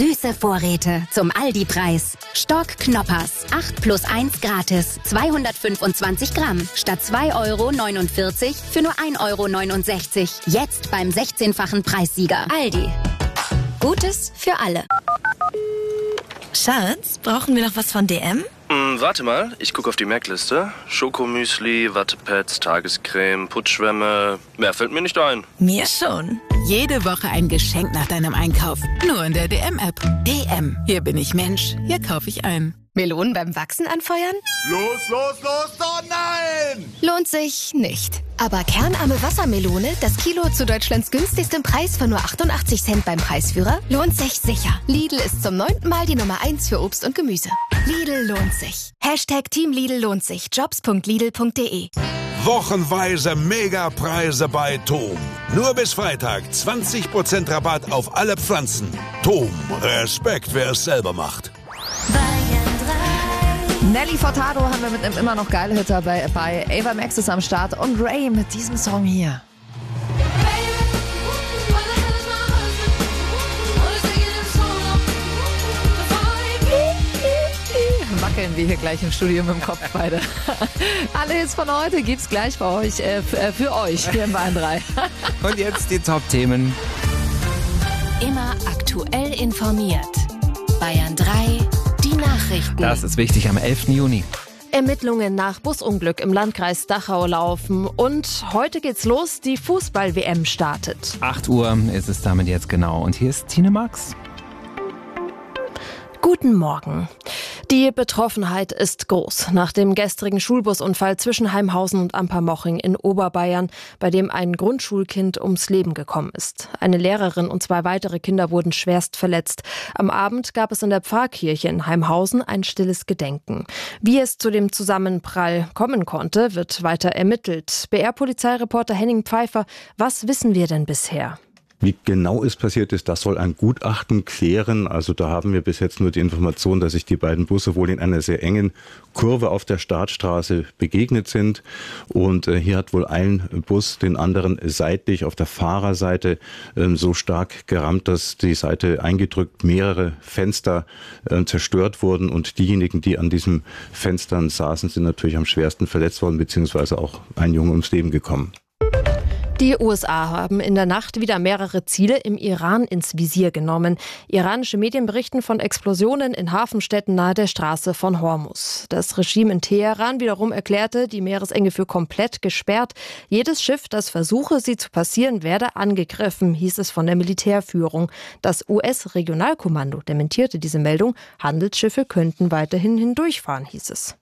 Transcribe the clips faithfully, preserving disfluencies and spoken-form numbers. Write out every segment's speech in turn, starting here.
Süße Vorräte zum Aldi-Preis. Stork Knoppers, acht plus eins gratis, zweihundertfünfundzwanzig Gramm, statt zwei Euro neunundvierzig für nur ein Euro neunundsechzig. Jetzt beim sechzehnfachen Preissieger. Aldi. Gutes für alle. Schatz, brauchen wir noch was von D M? Hm, warte mal, ich gucke auf die Merkliste. Schokomüsli, Wattepads, Tagescreme, Putzschwämme. Mehr fällt mir nicht ein. Mir schon. Jede Woche ein Geschenk nach deinem Einkauf. Nur in der D M-App. D M. Hier bin ich Mensch. Hier kaufe ich ein. Melonen beim Wachsen anfeuern? Los, los, los, oh nein! Lohnt sich nicht. Aber kernarme Wassermelone, das Kilo zu Deutschlands günstigstem Preis von nur achtundachtzig Cent beim Preisführer, lohnt sich sicher. Lidl ist zum neunten Mal die Nummer eins für Obst und Gemüse. Lidl lohnt sich. Hashtag Team Lidl lohnt sich. Jobs punkt lidl punkt de. Wochenweise Megapreise bei Tom. Nur bis Freitag zwanzig Prozent Rabatt auf alle Pflanzen. Tom, Respekt, wer es selber macht. Nelly Furtado haben wir mit einem immer noch geile Hit dabei. Bei Ava Max ist am Start und Ray mit diesem Song hier. Wackeln wir hier gleich im Studio mit dem Kopf beide. Alle Hits von heute gibt's gleich bei euch, äh, für, für euch hier in Bayern drei. Und jetzt die Top-Themen. Immer aktuell informiert. Bayern drei, die Nachrichten. Das ist wichtig am elften Juni. Ermittlungen nach Busunglück im Landkreis Dachau laufen und heute geht's los, die Fußball-W M startet. acht Uhr ist es damit jetzt genau und hier ist Tine Max. Guten Morgen. Die Betroffenheit ist groß nach dem gestrigen Schulbusunfall zwischen Heimhausen und Ampermoching in Oberbayern, bei dem ein Grundschulkind ums Leben gekommen ist. Eine Lehrerin und zwei weitere Kinder wurden schwerst verletzt. Am Abend gab es in der Pfarrkirche in Heimhausen ein stilles Gedenken. Wie es zu dem Zusammenprall kommen konnte, wird weiter ermittelt. B R-Polizeireporter Henning Pfeiffer, was wissen wir denn bisher? Wie genau es passiert ist, das soll ein Gutachten klären. Also da haben wir bis jetzt nur die Information, dass sich die beiden Busse wohl in einer sehr engen Kurve auf der Startstraße begegnet sind. Und äh, hier hat wohl ein Bus den anderen seitlich auf der Fahrerseite ähm, so stark gerammt, dass die Seite eingedrückt, mehrere Fenster äh, zerstört wurden. Und diejenigen, die an diesen Fenstern saßen, sind natürlich am schwersten verletzt worden, beziehungsweise auch ein Junge ums Leben gekommen. Die U S A haben in der Nacht wieder mehrere Ziele im Iran ins Visier genommen. Iranische Medien berichten von Explosionen in Hafenstädten nahe der Straße von Hormuz. Das Regime in Teheran wiederum erklärte die Meeresenge für komplett gesperrt. Jedes Schiff, das versuche, sie zu passieren, werde angegriffen, hieß es von der Militärführung. Das U S-Regionalkommando dementierte diese Meldung. Handelsschiffe könnten weiterhin hindurchfahren, hieß es.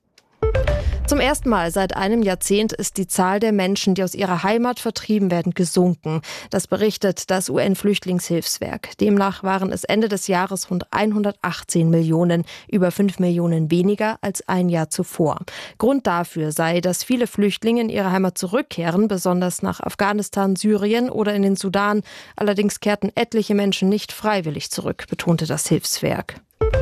Zum ersten Mal seit einem Jahrzehnt ist die Zahl der Menschen, die aus ihrer Heimat vertrieben werden, gesunken. Das berichtet das U N-Flüchtlingshilfswerk. Demnach waren es Ende des Jahres rund hundertachtzehn Millionen, über fünf Millionen weniger als ein Jahr zuvor. Grund dafür sei, dass viele Flüchtlinge in ihre Heimat zurückkehren, besonders nach Afghanistan, Syrien oder in den Sudan. Allerdings kehrten etliche Menschen nicht freiwillig zurück, betonte das Hilfswerk.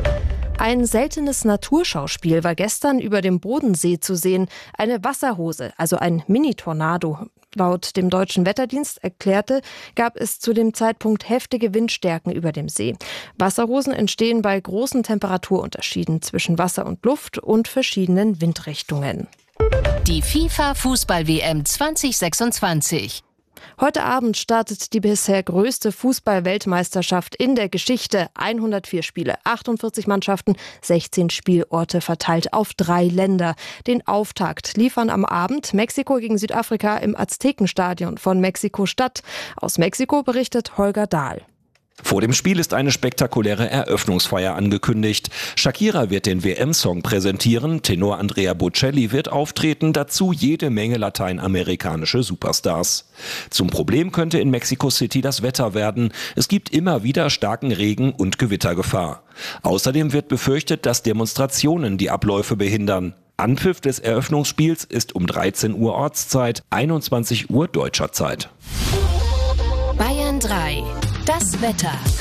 Ein seltenes Naturschauspiel war gestern über dem Bodensee zu sehen. Eine Wasserhose, also ein Mini-Tornado. Laut dem Deutschen Wetterdienst erklärte, gab es zu dem Zeitpunkt heftige Windstärken über dem See. Wasserhosen entstehen bei großen Temperaturunterschieden zwischen Wasser und Luft und verschiedenen Windrichtungen. Die FIFA-Fußball-W M zwanzig sechsundzwanzig. Heute Abend startet die bisher größte Fußball-Weltmeisterschaft in der Geschichte. hundertvier Spiele, achtundvierzig Mannschaften, sechzehn Spielorte verteilt auf drei Länder. Den Auftakt liefern am Abend Mexiko gegen Südafrika im Aztekenstadion von Mexiko-Stadt. Aus Mexiko berichtet Holger Dahl. Vor dem Spiel ist eine spektakuläre Eröffnungsfeier angekündigt. Shakira wird den W M-Song präsentieren, Tenor Andrea Bocelli wird auftreten, dazu jede Menge lateinamerikanische Superstars. Zum Problem könnte in Mexico City das Wetter werden. Es gibt immer wieder starken Regen und Gewittergefahr. Außerdem wird befürchtet, dass Demonstrationen die Abläufe behindern. Anpfiff des Eröffnungsspiels ist um dreizehn Uhr Ortszeit, einundzwanzig Uhr deutscher Zeit. Bayern drei. Das Wetter.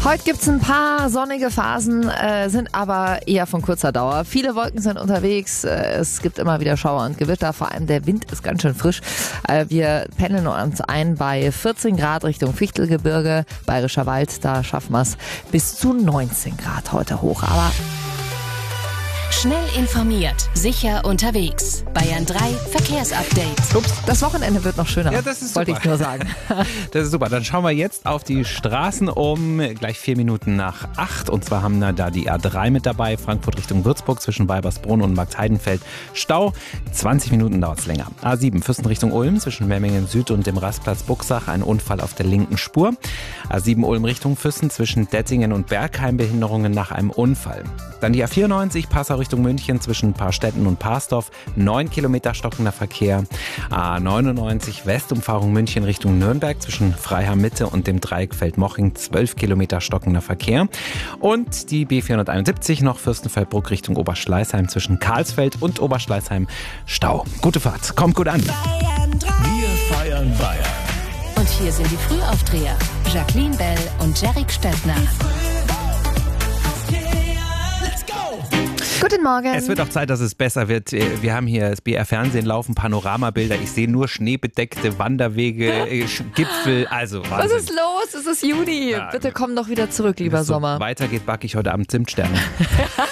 Heute gibt es ein paar sonnige Phasen, äh, sind aber eher von kurzer Dauer. Viele Wolken sind unterwegs, äh, es gibt immer wieder Schauer und Gewitter, vor allem der Wind ist ganz schön frisch. Äh, wir pendeln uns ein bei vierzehn Grad Richtung Fichtelgebirge, Bayerischer Wald, da schaffen wir es bis zu neunzehn Grad heute hoch. Aber schnell informiert, sicher unterwegs. Bayern drei Verkehrsupdate. Ups, das Wochenende wird noch schöner, Ja, das ist wollte super. ich nur sagen. Das ist super. Dann schauen wir jetzt auf die Straßen um gleich vier Minuten nach acht. Und zwar haben wir da die A drei mit dabei, Frankfurt Richtung Würzburg zwischen Weibersbrunn und Marktheidenfeld. Stau, zwanzig Minuten dauert es länger. A sieben, Füssen Richtung Ulm zwischen Memmingen Süd und dem Rastplatz Buxach, ein Unfall auf der linken Spur. A sieben Ulm Richtung Füssen zwischen Dettingen und Bergheim, Behinderungen nach einem Unfall. Dann die A vierundneunzig, Passau Richtung München zwischen Paarstetten und Parsdorf, neun Kilometer stockender Verkehr. A neunundneunzig, Westumfahrung München Richtung Nürnberg zwischen Freiham Mitte und dem Dreieck Feldmoching, zwölf Kilometer stockender Verkehr. Und die B vierhunderteinundsiebzig noch Fürstenfeldbruck Richtung Oberschleißheim zwischen Karlsfeld und Oberschleißheim, Stau. Gute Fahrt, kommt gut an. Wir feiern Bayern. Und hier sind die Frühaufdreher. Jacqueline Bell und Jerrik Stöckner. Guten Morgen. Es wird auch Zeit, dass es besser wird. Wir haben hier das B R Fernsehen laufen, Panoramabilder. Ich sehe nur schneebedeckte Wanderwege, Gipfel. Also Wahnsinn. Was ist los? Es ist Juni. Ja. Bitte komm doch wieder zurück, lieber Wenn es so Sommer. weitergeht, backe ich heute Abend Zimtsterne.